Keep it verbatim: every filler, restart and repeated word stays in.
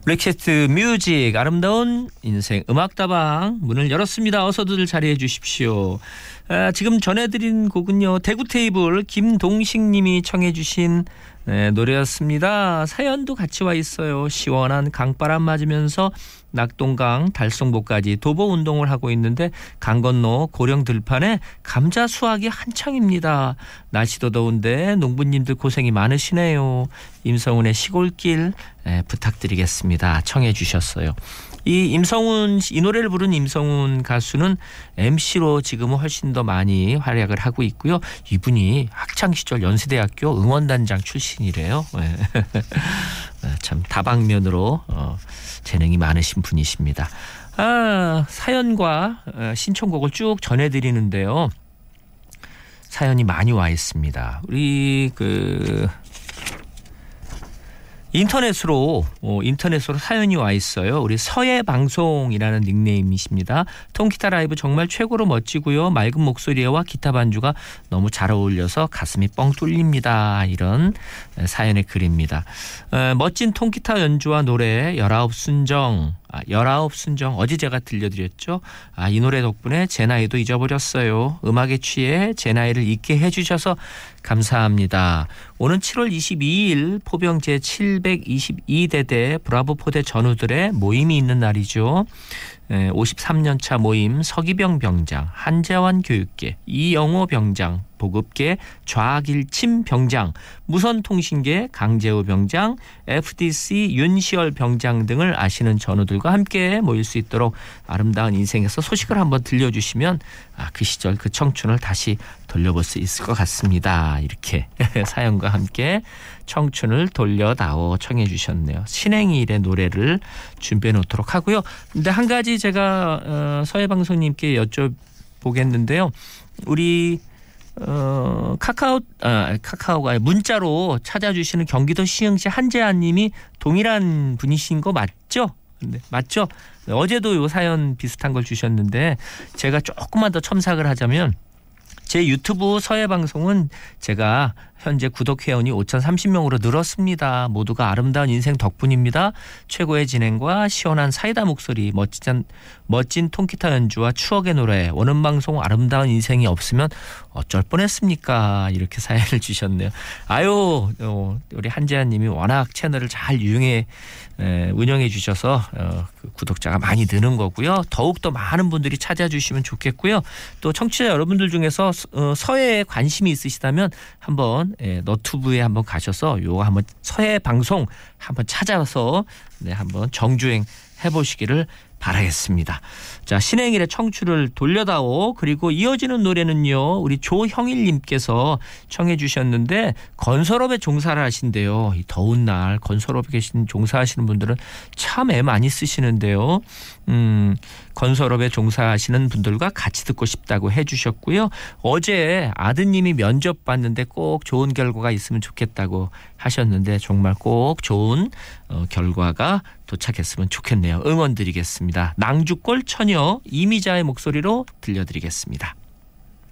블랙캐스트 뮤직 아름다운 인생 음악다방 문을 열었습니다. 어서들 자리해 주십시오. 아, 지금 전해드린 곡은요. 대구 테이블 김동식 님이 청해 주신 네, 노래였습니다. 사연도 같이 와 있어요. 시원한 강바람 맞으면서 낙동강 달성보까지 도보 운동을 하고 있는데 강 건너 고령 들판에 감자 수확이 한창입니다. 날씨도 더운데 농부님들 고생이 많으시네요. 임성훈의 시골길 네, 부탁드리겠습니다. 청해 주셨어요. 이 임성훈 이 노래를 부른 임성훈 가수는 엠씨로 지금은 훨씬 더 많이 활약을 하고 있고요. 이분이 학창 시절 연세대학교 응원단장 출신이래요. 네. 참 다방면으로 어, 재능이 많으신 분이십니다. 아, 사연과 신청곡을 쭉 전해드리는데요. 사연이 많이 와 있습니다. 우리 그 인터넷으로 어, 인터넷으로 사연이 와 있어요. 우리 서예방송이라는 닉네임이십니다. 통기타 라이브 정말 최고로 멋지고요. 맑은 목소리와 기타 반주가 너무 잘 어울려서 가슴이 뻥 뚫립니다. 이런 사연의 글입니다. 어, 멋진 통기타 연주와 노래 열아홉 순정 아, 열아홉 순정 어제 제가 들려드렸죠. 아, 이 노래 덕분에 제 나이도 잊어버렸어요. 음악에 취해 제 나이를 잊게 해주셔서 감사합니다. 오는 칠월 이십이일 포병 제칠백이십이 대대 브라보 포대 전우들의 모임이 있는 날이죠. 오십삼 년 차 모임 서기병 병장, 한재환 교육계, 이영호 병장, 보급계 좌길침 병장, 무선통신계 강재우 병장, 에프디씨 윤시열 병장 등을 아시는 전우들과 함께 모일 수 있도록 아름다운 인생에서 소식을 한번 들려주시면 아, 그 시절 그 청춘을 다시 돌려볼 수 있을 것 같습니다. 이렇게 사연과 함께 청춘을 돌려다오 청해 주셨네요. 신행일의 노래를 준비해 놓도록 하고요. 근데 한 가지 제가 어, 서해방송님께 여쭤보겠는데요. 우리 어, 카카오, 아, 카카오가 문자로 찾아주시는 경기도 시흥시 한재한 님이 동일한 분이신 거 맞죠? 네, 맞죠? 어제도 요 사연 비슷한 걸 주셨는데 제가 조금만 더 첨삭을 하자면 제 유튜브 서해방송은 제가 현재 구독 회원이 오천삼십 명으로 늘었습니다. 모두가 아름다운 인생 덕분입니다. 최고의 진행과 시원한 사이다 목소리, 멋진, 멋진 통기타 연주와 추억의 노래, 오는 방송 아름다운 인생이 없으면 어쩔 뻔했습니까? 이렇게 사연을 주셨네요. 아유, 우리 한재한 님이 워낙 채널을 잘 유용해 운영해 주셔서 구독자가 많이 느는 거고요. 더욱더 많은 분들이 찾아주시면 좋겠고요. 또 청취자 여러분들 중에서 서해에 관심이 있으시다면 한번 너튜브에 한번 가셔서 요거 한번 서해 방송 한번 찾아서 네, 한번 정주행 해보시기를 바라겠습니다. 자, 신행일의 청춘을 돌려다오. 그리고 이어지는 노래는요. 우리 조형일님께서 청해 주셨는데 건설업에 종사를 하신대요. 이 더운 날 건설업에 계신 종사하시는 분들은 참 애 많이 쓰시는데요. 음, 건설업에 종사하시는 분들과 같이 듣고 싶다고 해 주셨고요. 어제 아드님이 면접 봤는데 꼭 좋은 결과가 있으면 좋겠다고 하셨는데 정말 꼭 좋은 어, 결과가 도착했으면 좋겠네요. 응원드리겠습니다. 낭주골 처녀 이미자의 목소리로 들려드리겠습니다.